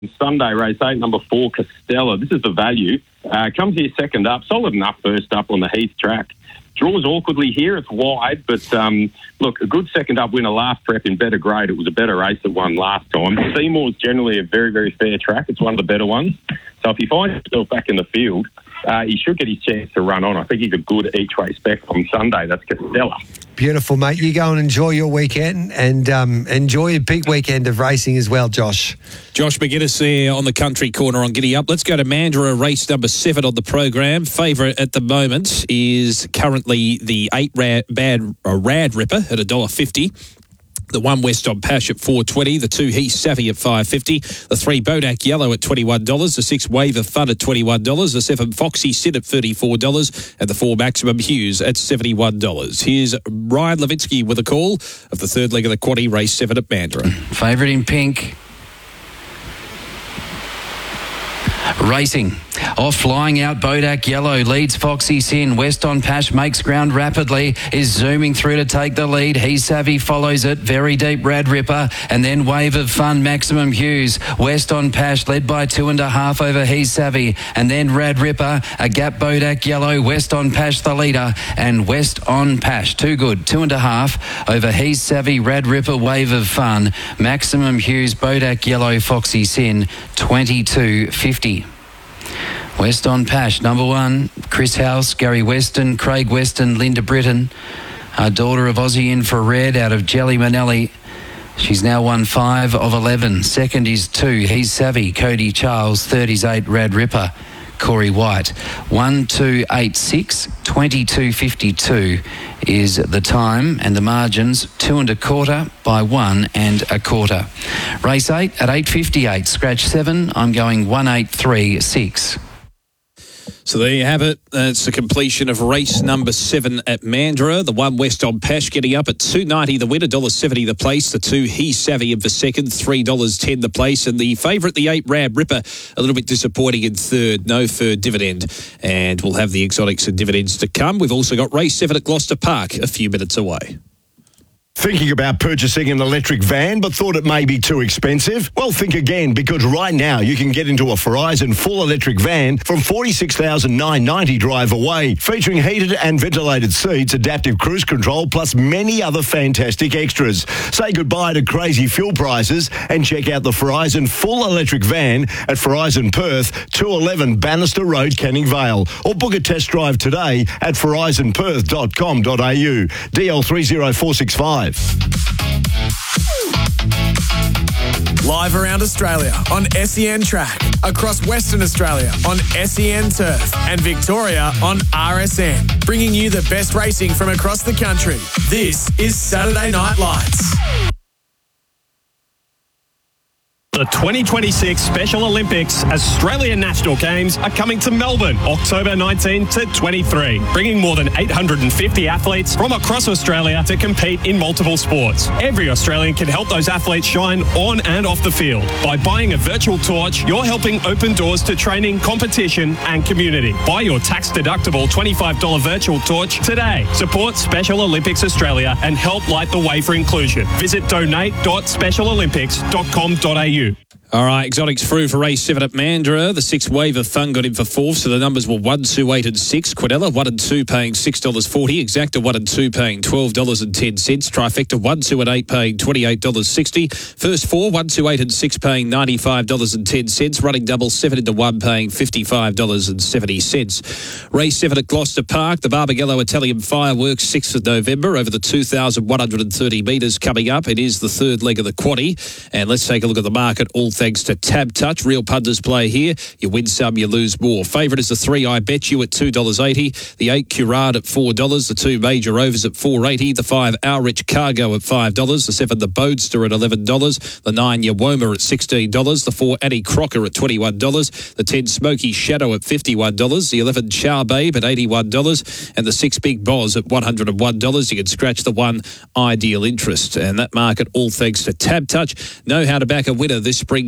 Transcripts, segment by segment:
Sunday, race 8, number 4, Castella. This is the value. Comes here second up. Solid enough first up on the Heath track. Draws awkwardly here. It's wide, but look, a good second up winner last prep in better grade. It was a better race that won last time. Seymour's generally a very, very fair track. It's one of the better ones. So if he finds himself back in the field, he should get his chance to run on. I think he's a good each-way spec on Sunday. That's Castella. Beautiful, mate. You go and enjoy your weekend and enjoy your big weekend of racing as well, Josh. Josh McGuinness there on the country corner on Giddy Up. Let's go to Mandurah, race number 7 on the program. Favourite at the moment is currently the 8 Rad Ripper at $1.50. The 1 West on Pash at $4.20, the 2 Heath Savvy at $5.50, the 3 Bodak Yellow at $21, the 6 Wave of Fun at $21, the 7 Foxy Sid at $34, and the 4 Maximum Hughes at $71. Here's Ryan Levitsky with a call of the third leg of the quaddie, race 7 at Mandurah. Favourite in pink. Racing. Off flying out, Bodak Yellow leads Foxy Sin. West on Pash makes ground rapidly, is zooming through to take the lead. He's Savvy follows it, very deep Rad Ripper, and then Wave of Fun, Maximum Hughes. West on Pash led by 2.5 over He's Savvy, and then Rad Ripper, a gap Bodak Yellow, West on Pash the leader, and West on Pash, too good, 2.5 over He's Savvy, Rad Ripper, Wave of Fun, Maximum Hughes, Bodak Yellow, Foxy Sin, 22.50. West on Pash, number 1, Chris House, Gary Weston, Craig Weston, Linda Britton, our daughter of Aussie in for red out of Jelly Manelli. She's now won 5 of 11. Second is 2, He's Savvy, Cody Charles. Third is 8, Rad Ripper, Corey White. 1, 2, 8, 6, 22.52 is the time, and the margins 2 1/4 by 1 1/4. Race 8 at 8.58. Scratch 7. I'm going 1-8-3-6. So there you have it. That's the completion of race number 7 at Mandurah. The 1 West on Pash getting up at $2.90 the win, $1.70 the place. The 2 He's Savvy for second, $3.10 the place. And the favourite, the 8 Rad Ripper, a little bit disappointing in third. No third dividend. And we'll have the exotics and dividends to come. We've also got race 7 at Gloucester Park a few minutes away. Thinking about purchasing an electric van but thought it may be too expensive? Well, think again, because right now you can get into a Verizon full electric van from $46,990 drive away, featuring heated and ventilated seats, adaptive cruise control, plus many other fantastic extras. Say goodbye to crazy fuel prices and check out the Verizon full electric van at Verizon Perth, 211 Bannister Road, Canning Vale, or book a test drive today at verizonperth.com.au. DL30465. Live around Australia on SEN Track, across Western Australia on SEN Turf, and Victoria on RSN, bringing you the best racing from across the country. This is Saturday Night Lights. The 2026 Special Olympics Australian National Games are coming to Melbourne, October 19 to 23, bringing more than 850 athletes from across Australia to compete in multiple sports. Every Australian can help those athletes shine on and off the field. By buying a virtual torch, you're helping open doors to training, competition and community. Buy your tax-deductible $25 virtual torch today. Support Special Olympics Australia and help light the way for inclusion. Visit donate.specialolympics.com.au. All right, exotics through for race 7 at Mandurah. The 6 Wave of Fun got in for 4th, so the numbers were 1, 2, 8 and 6. Quadella 1 and 2 paying $6.40. Exacta 1 and 2 paying $12.10. Trifecta 1, 2 and 8 paying $28.60. First 4, 1, 2, 8 and 6 paying $95.10. Running double 7 into 1 paying $55.70. Race 7 at Gloucester Park. The Barbagallo Italian Fireworks 6th of November over the 2,130 metres coming up. It is the third leg of the quaddie. And let's take a look at the market. All thanks to Tab Touch. Real punters play here. You win some, you lose more. Favourite is the 3 I Bet You at $2.80. The 8 Curad at $4. The 2 Major Rovers at $4.80. The 5 Outreach Cargo at $5. The 7 The Bodester at $11. The 9 Yawoma at $16. The 4 Annie Crocker at $21. The 10 Smoky Shadow at $51. The 11 Chow Babe at $81. And the 6 Big Boz at $101. You can scratch the 1 Ideal Interest. And that market all thanks to Tab Touch. Know how to back a winner this spring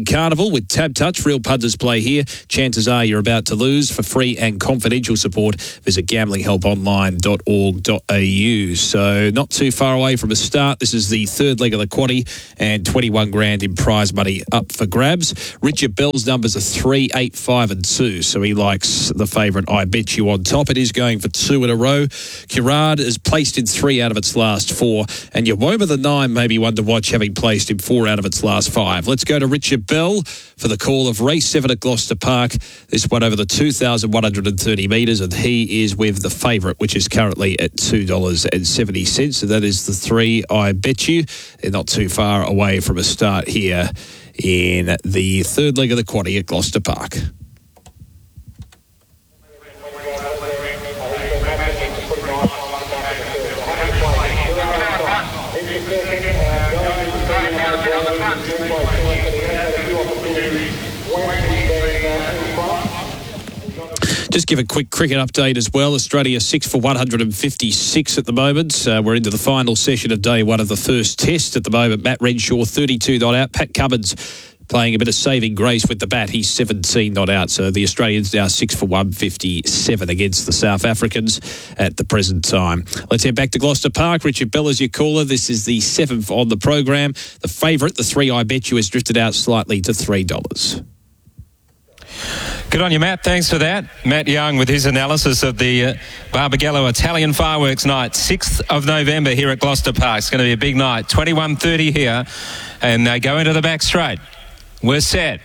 Racing Carnival with Tab Touch. Real punters play here. Chances are you're about to lose. For free and confidential support, visit gamblinghelponline.org.au. So not too far away from a start. This is the third leg of the quaddie and 21 grand in prize money up for grabs. Richard Bell's numbers are 3, 8, 5 and 2. So he likes the favourite I Bet You on top. It is going for 2 in a row. Currard has placed in 3 out of its last 4. And Yawoma the 9 may be one to watch, having placed in 4 out of its last 5. Let's go to Richard Bell for the call of race 7 at Gloucester Park. This one over the 2,130 metres, and he is with the favourite, which is currently at $2.70. So that is the 3 I Bet You. They're not too far away from a start here in the third leg of the quaddie at Gloucester Park. Just give a quick cricket update as well. Australia 6 for 156 at the moment. We're into the final session of day 1 of the first test at the moment. Matt Renshaw 32 not out. Pat Cummins playing a bit of saving grace with the bat. He's 17 not out. So the Australians now 6 for 157 against the South Africans at the present time. Let's head back to Gloucester Park. Richard Bell is your caller. This is the 7th on the program. The favourite, the 3 I Bet You, has drifted out slightly to $3. Good on you, Matt. Thanks for that. Matt Young with his analysis of the Barbagallo Italian Fireworks Night, 6th of November here at Gloucester Park. It's going to be a big night. 21:30 here, and they go into the back straight. We're set.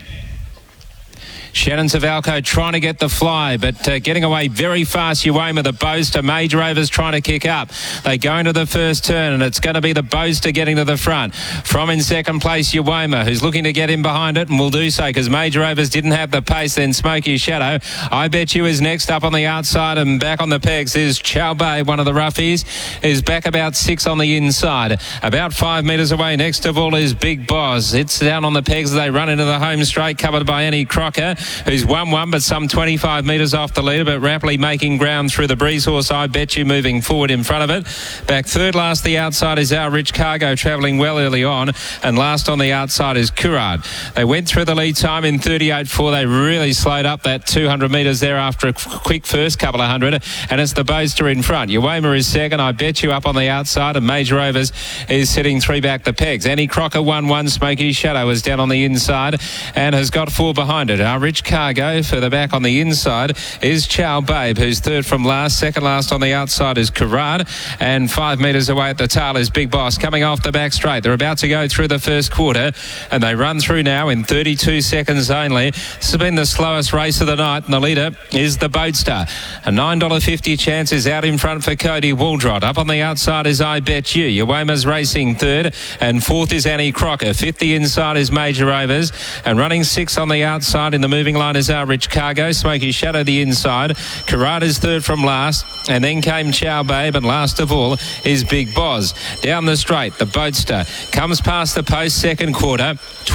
Shannon Savalco trying to get the fly, but getting away very fast. Yawoma, the Boaster. Major Overs trying to kick up. They go into the first turn, and it's going to be the Boaster getting to the front. From in second place, Yawoma, who's looking to get in behind it, and will do so because Major Overs didn't have the pace. Then Smoky Shadow. I Bet You is next up on the outside, and back on the pegs is Chow Bay, one of the roughies, is back about 6 on the inside. About 5 metres away, next of all, is Big Boss. It's down on the pegs as they run into the home straight, covered by Annie Crocker, who's won one, but some 25 metres off the leader, but rapidly making ground through the breeze horse. I Bet You moving forward in front of it. Back third last, the outside is Our Rich Cargo, travelling well early on, and last on the outside is Currard. They went through the lead time in 38.4. They really slowed up that 200 metres there after a quick first couple of hundred, and it's the Boaster in front. Yawoma is second. I Bet You up on the outside, and Major Overs is sitting 3 back the pegs. Annie Crocker won 1. Smoky Shadow is down on the inside and has got 4 behind it. Our Rich Cargo further back on the inside is Chow Babe, who's third from last. Second last on the outside is Currard, and 5 metres away at the tail is Big Boss coming off the back straight. They're about to go through the first quarter, and they run through now in 32 seconds only. This has been the slowest race of the night, and the leader is the Boaster. A $9.50 chance is out in front for Cody Waldrot. Up on the outside is I Bet You. Yawoma's racing third, and fourth is Annie Crocker. Fifth the inside is Major Overs, and running 6 on the outside in the moving line is Our Rich Cargo. Smoky Shadow the inside. Currard is third from last, and then came Chow Babe, and last of all is Big Boz. Down the straight, the Boaster comes past the post, second quarter,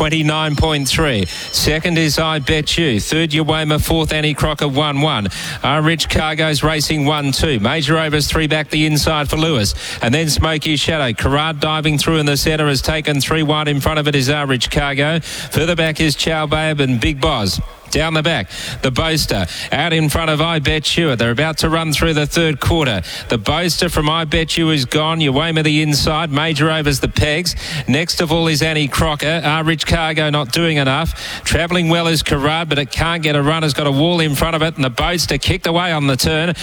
29.3. Second is I Bet You. Third Yawoma, fourth Annie Crocker, 1-1. Our Rich Cargo's racing 1-2. Major Overs 3 back the inside for Lewis, and then Smoky Shadow. Currard diving through in the centre has taken 3 wide. In front of it is Our Rich Cargo. Further back is Chow Babe and Big Boz. Down the back, the Boaster out in front of I Bet You. They're about to run through the third quarter. The Boaster from I Bet You is gone. Yawoma the inside. Major Overs the pegs. Next of all is Annie Crocker. Our Rich Cargo not doing enough. Travelling well is Currard, but it can't get a run. Has got a wall in front of it, and the Boaster kicked away on the turn.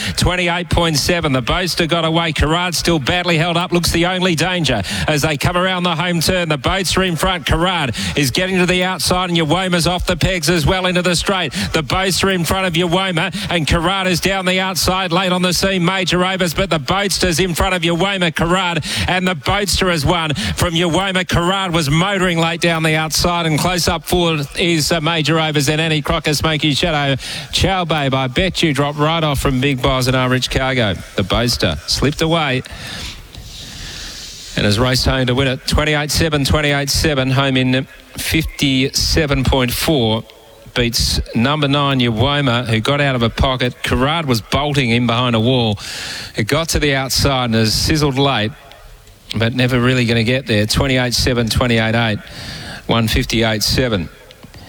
28.7. The Boaster got away. Currard still badly held up. Looks the only danger as they come around the home turn. The Boaster in front. Currard is getting to the outside, and Yawoma's off the pegs as well into the straight. The Boaster in front of Yawoma, and Currard is down the outside, late on the scene. Major Overs, but the Boaster's in front of Yawoma. Currard, and the Boaster has won from Yawoma. Currard was motoring late down the outside, and close up forward is Major Overs and Annie Crocker. Smoky Shadow. Chow Babe, I Bet You, dropped right off from Big Boz and Our Rich Cargo. The Boaster slipped away and has raced home to win it. 28.7, 28.7, home in 57.4. Beats number 9 Yawoma, who got out of a pocket. Currard was bolting in behind a wall. It got to the outside and has sizzled late, but never really going to get there. 28.7, 28.8, 158.7.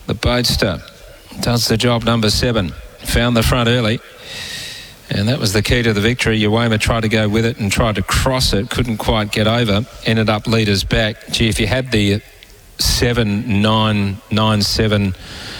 The Boatster does the job, number 7. Found the front early. And that was the key to the victory. Uwema tried to go with it and tried to cross it. Couldn't quite get over. Ended up leaders back. Gee, if you had the 7, 9, 9, 7